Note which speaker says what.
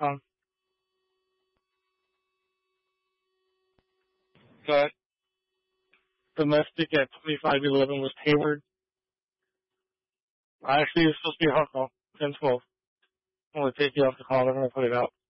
Speaker 1: Got domestic at 2511 West Hayward. Actually, it's supposed to be a hot call, 1012. I'm going to take you off the call. I'm going to put it out.